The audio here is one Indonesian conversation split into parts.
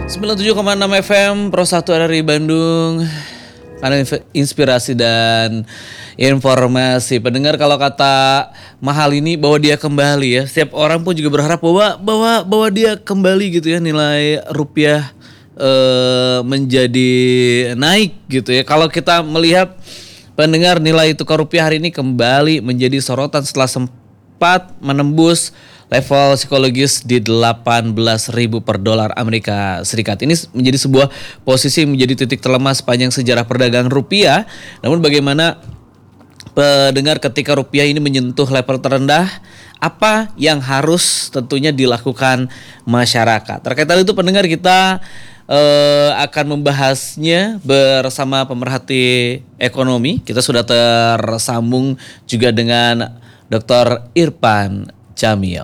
97,6 FM Pro 1 RRI Bandung. Karena inspirasi dan informasi. Pendengar, kalau kata Mahal ini bahwa dia kembali ya. Setiap orang pun juga berharap bahwa dia kembali gitu ya, nilai rupiah menjadi naik gitu ya. Kalau kita melihat, pendengar, nilai tukar rupiah hari ini kembali menjadi sorotan setelah sempat menembus level psikologis di 18.000 per dolar Amerika Serikat. Ini menjadi sebuah posisi yang menjadi titik terlemah sepanjang sejarah perdagangan rupiah. Namun bagaimana, pendengar, ketika rupiah ini menyentuh level terendah, apa yang harus tentunya dilakukan masyarakat? Terkait hal itu, pendengar, kita akan membahasnya bersama pemerhati ekonomi. Kita sudah tersambung juga dengan Dr. Irfan Jamil.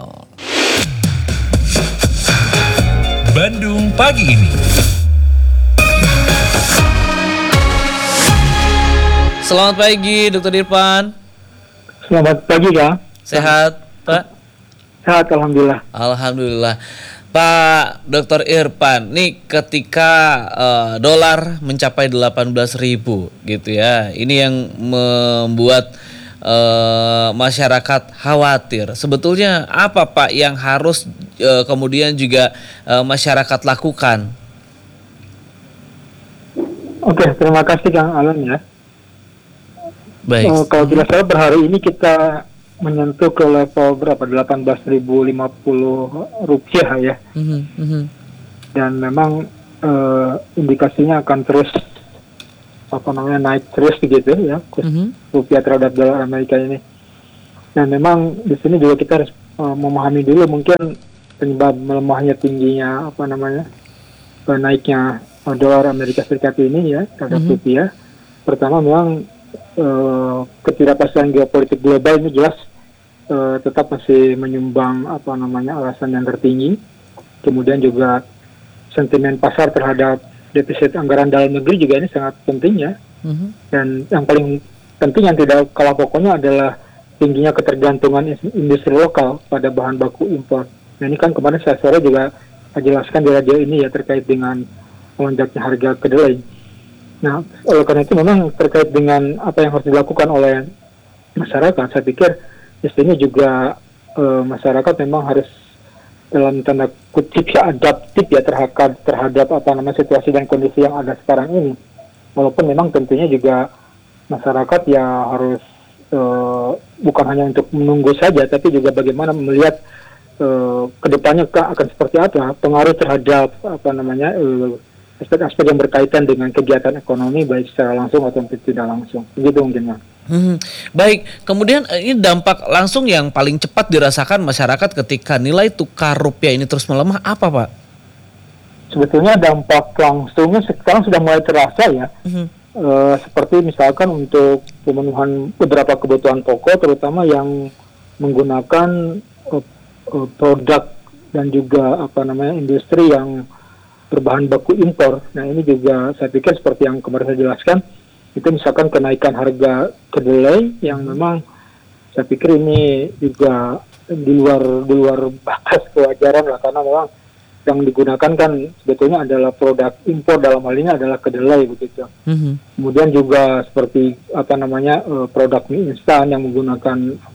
Bandung pagi ini. Selamat pagi, Dr. Irfan. Selamat pagi, Kak. Sehat, Pak? Sehat, alhamdulillah. Alhamdulillah. Pak Dr. Irfan, nih ketika dolar mencapai 18.000 gitu ya. Ini yang membuat masyarakat khawatir. Sebetulnya apa, Pak, yang harus kemudian juga masyarakat lakukan? Oke, terima kasih Kang Alan ya. Baik. Kalau tidak salah per hari ini kita menyentuh ke level berapa? 18.050 rupiah ya. Dan memang indikasinya akan terus naik terus begitu ya, rupiah terhadap dolar Amerika ini. Dan memang di sini juga kita harus memahami dulu mungkin penyebab melemahnya tingginya naiknya dolar Amerika Serikat ini ya terhadap rupiah. Pertama, memang ketidakpastian geopolitik global ini jelas tetap masih menyumbang alasan yang tertinggi. Kemudian juga sentimen pasar terhadap defisit anggaran dalam negeri juga ini sangat penting ya. Dan yang paling penting yang tidak kalah pokoknya adalah tingginya ketergantungan industri lokal pada bahan baku impor. Nah, ini kan kemarin saya sore juga jelaskan di radio ini ya terkait dengan melonjaknya harga kedelai. Nah, oleh karena itu memang terkait dengan apa yang harus dilakukan oleh masyarakat, saya pikir di sini juga masyarakat memang harus dalam tanda kutip ya adaptif ya terhadap situasi dan kondisi yang ada sekarang ini. Walaupun memang tentunya juga masyarakat ya harus bukan hanya untuk menunggu saja, tapi juga bagaimana melihat kedepannya akan seperti apa pengaruh terhadap aspek-aspek yang berkaitan dengan kegiatan ekonomi baik secara langsung atau tidak langsung. Begitu mungkin, Mas. Baik, kemudian ini dampak langsung yang paling cepat dirasakan masyarakat ketika nilai tukar rupiah ini terus melemah apa, Pak? Sebetulnya dampak langsungnya sekarang sudah mulai terasa ya. Seperti misalkan untuk pemenuhan beberapa kebutuhan pokok, terutama yang menggunakan produk dan juga industri yang berbahan baku impor. Nah, ini juga saya pikir seperti yang kemarin saya jelaskan, itu misalkan kenaikan harga kedelai yang memang saya pikir ini juga di luar batas kewajaran lah, karena memang yang digunakan kan sebetulnya adalah produk impor, dalam hal ini adalah kedelai begitu. Kemudian juga seperti produk mie instan yang menggunakan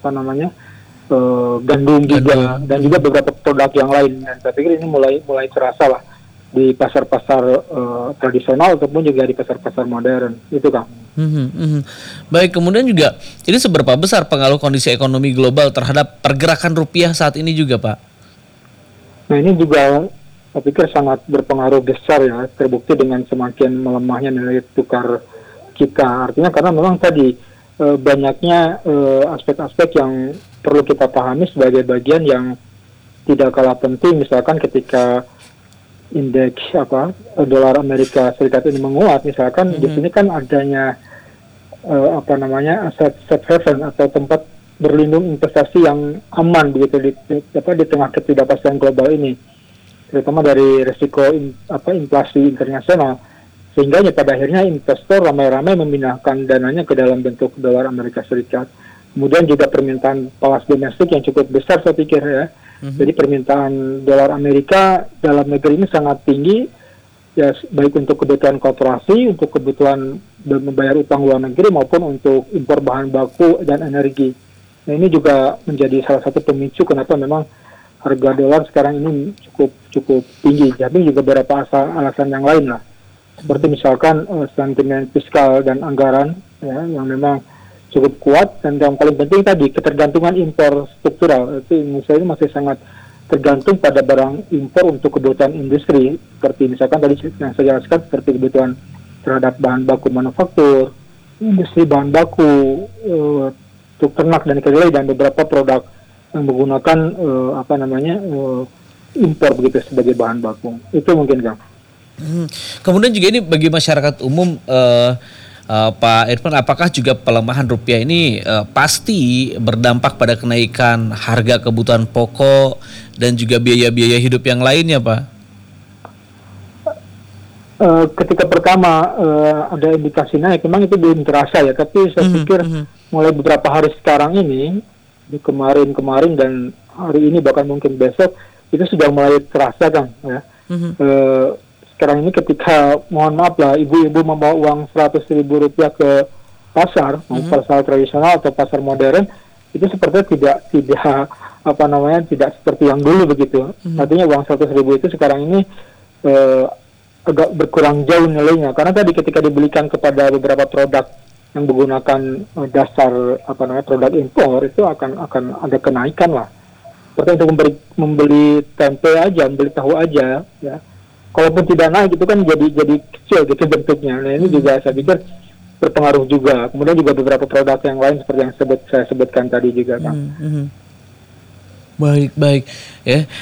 gandum juga, dan juga beberapa produk yang lain. Dan saya pikir ini mulai terasa lah di pasar-pasar tradisional ataupun juga di pasar-pasar modern. Itu, Kang. Baik, kemudian juga ini seberapa besar pengaruh kondisi ekonomi global terhadap pergerakan rupiah saat ini juga, Pak? Nah, ini juga saya pikir sangat berpengaruh besar ya, terbukti dengan semakin melemahnya nilai tukar kita. Artinya karena memang tadi banyaknya aspek-aspek yang perlu kita pahami sebagai bagian yang tidak kalah penting. Misalkan ketika indeks dolar Amerika Serikat ini menguat, misalkan di sini kan adanya aset safe haven atau tempat berlindung investasi yang aman begitu di tengah ketidakpastian global ini, terutama dari risiko inflasi internasional, sehingga pada akhirnya investor ramai-ramai memindahkan dananya ke dalam bentuk dolar Amerika Serikat. Kemudian juga permintaan palas domestik yang cukup besar saya pikir ya. Jadi permintaan dolar Amerika dalam negeri ini sangat tinggi, ya baik untuk kebutuhan korporasi, untuk kebutuhan membayar utang luar negeri maupun untuk impor bahan baku dan energi. Nah ini juga menjadi salah satu pemicu kenapa memang harga dolar sekarang ini cukup tinggi. Tapi juga beberapa alasan yang lain lah, seperti misalkan sentimen fiskal dan anggaran ya, yang memang cukup kuat, dan yang paling penting tadi ketergantungan impor struktural. Itu Indonesia ini masih sangat tergantung pada barang impor untuk kebutuhan industri, seperti misalkan tadi yang saya jelaskan, seperti kebutuhan terhadap bahan baku manufaktur, industri bahan baku, untuk ternak dan kedelai, dan beberapa produk yang menggunakan impor begitu sebagai bahan baku. Itu mungkin Kang. Kemudian juga ini bagi masyarakat umum, Pak Irfan, apakah juga pelemahan rupiah ini pasti berdampak pada kenaikan harga kebutuhan pokok dan juga biaya-biaya hidup yang lainnya, Pak? Ketika pertama ada indikasi naik, memang itu belum terasa ya, tapi saya pikir mulai beberapa hari sekarang ini, di kemarin dan hari ini bahkan mungkin besok, itu sudah mulai terasa Kang ya. Sekarang ini ketika, mohon maaf lah, ibu-ibu membawa uang Rp100.000 ke pasar, pasar tradisional atau pasar modern, itu sepertinya tidak seperti yang dulu begitu. Artinya uang Rp100.000 itu sekarang ini agak berkurang jauh nilainya, karena tadi ketika dibelikan kepada beberapa produk yang menggunakan dasar produk impor, itu akan ada kenaikan lah. Seperti untuk membeli tempe aja, membeli tahu aja, ya. Kalaupun tidak naik itu kan jadi kecil gitu bentuknya. Nah ini juga saya pikir berpengaruh juga. Kemudian juga beberapa produk yang lain seperti yang saya sebutkan tadi juga, Kang. Baik ya.